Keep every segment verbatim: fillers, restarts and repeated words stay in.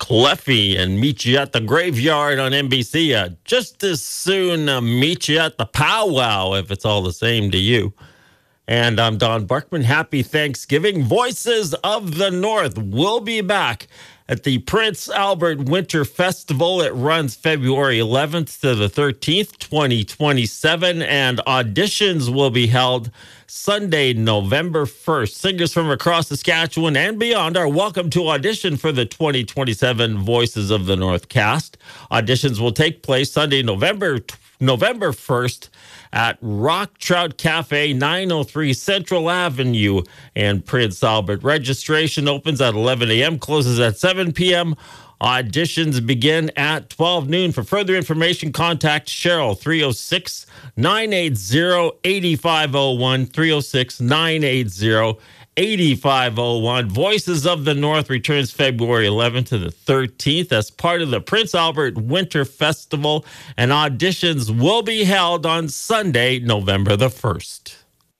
Cleffy and Meet You at the Graveyard on N B C. Uh, just as soon uh, Meet You at the Powwow, if it's all the same to you. And I'm Don Buckman. Happy Thanksgiving. Voices of the North will be back at the Prince Albert Winter Festival. It runs February eleventh to the thirteenth, twenty twenty-seven, and auditions will be held Sunday, November first. Singers from across Saskatchewan and beyond are welcome to audition for the twenty twenty-seven Voices of the North cast. Auditions will take place Sunday, November November first at Rock Trout Cafe, nine oh three Central Avenue in Prince Albert. Registration opens at eleven a.m., closes at seven p.m. Auditions begin at twelve noon. For further information, contact Cheryl, three oh six, nine eight zero, eight five oh one, three oh six, nine eight zero, eight five oh one. Voices of the North returns February eleventh to the thirteenth as part of the Prince Albert Winter Festival, and auditions will be held on Sunday, November the first.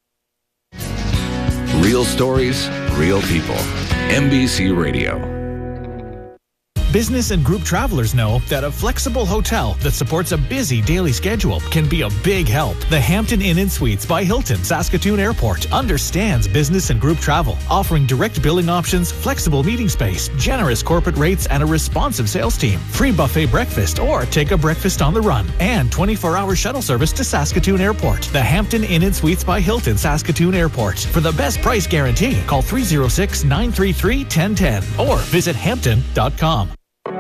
Real stories, real people. N B C Radio. Business and group travelers know that a flexible hotel that supports a busy daily schedule can be a big help. The Hampton Inn and Suites by Hilton, Saskatoon Airport understands business and group travel, offering direct billing options, flexible meeting space, generous corporate rates, and a responsive sales team. Free buffet breakfast or take a breakfast on the run, and twenty-four hour shuttle service to Saskatoon Airport. The Hampton Inn and Suites by Hilton, Saskatoon Airport. For the best price guarantee, call three oh six, nine three three, one oh one oh or visit hampton dot com.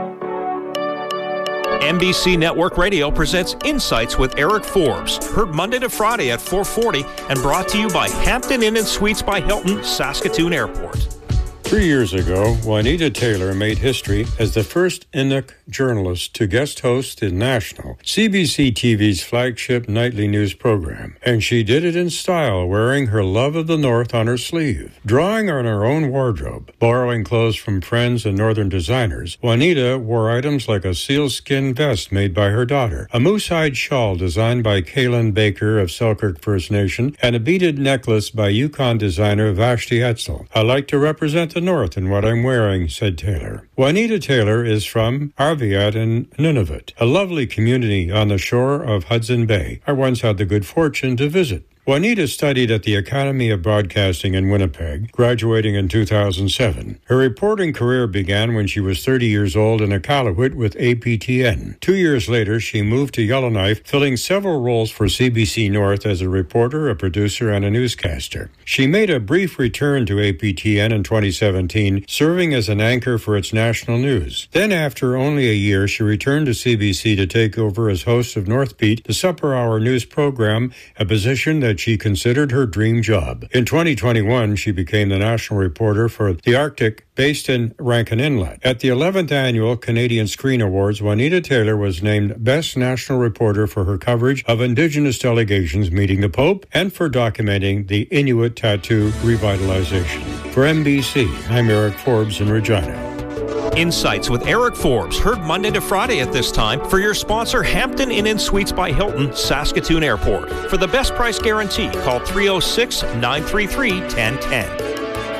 N B C Network Radio presents Insights with Eric Forbes, heard Monday to Friday at four forty and brought to you by Hampton Inn and Suites by Hilton, Saskatoon Airport. Three years ago, Juanita Taylor made history as the first Inuk journalist to guest host the national C B C T V's flagship nightly news program. And she did it in style, wearing her love of the North on her sleeve. Drawing on her own wardrobe, borrowing clothes from friends and northern designers, Juanita wore items like a sealskin vest made by her daughter, a moose-hide shawl designed by Kaylin Baker of Selkirk First Nation, and a beaded necklace by Yukon designer Vashti Etzel. I like to represent the North in what I'm wearing, said Taylor. Juanita Taylor is from Arviat in Nunavut, a lovely community on the shore of Hudson Bay I once had the good fortune to visit. Juanita studied at the Academy of Broadcasting in Winnipeg, graduating in two thousand seven. Her reporting career began when she was thirty years old in Iqaluit with A P T N. Two years later, she moved to Yellowknife, filling several roles for C B C North as a reporter, a producer, and a newscaster. She made a brief return to A P T N in twenty seventeen, serving as an anchor for its national news. Then, after only a year, she returned to C B C to take over as host of North Beat, the supper hour news program, a position that she considered her dream job. In twenty twenty-one, she became the national reporter for the Arctic, based in Rankin Inlet. At the eleventh Annual Canadian Screen Awards, Juanita Taylor was named Best National Reporter for her coverage of Indigenous delegations meeting the Pope and for documenting the Inuit tattoo revitalization. For N B C, I'm Eric Forbes in Regina. Insights with Eric Forbes, heard Monday to Friday at this time for your sponsor, Hampton Inn and Suites by Hilton, Saskatoon Airport. For the best price guarantee, call three oh six, nine three three, one oh one oh.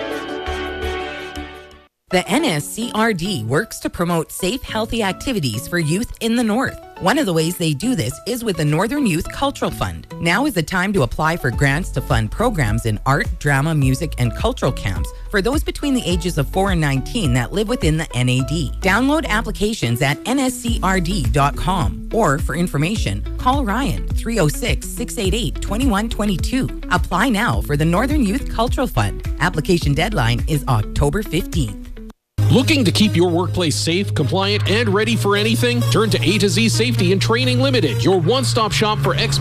The N S C R D works to promote safe, healthy activities for youth in the North. One of the ways they do this is with the Northern Youth Cultural Fund. Now is the time to apply for grants to fund programs in art, drama, music, and cultural camps for those between the ages of four and nineteen that live within the N A D. Download applications at N S C R D dot com or for information, call Ryan three oh six, six eight eight, two one two two. Apply now for the Northern Youth Cultural Fund. Application deadline is October fifteenth. Looking to keep your workplace safe, compliant, and ready for anything? Turn to A to Z Safety and Training Limited, your one-stop shop for experts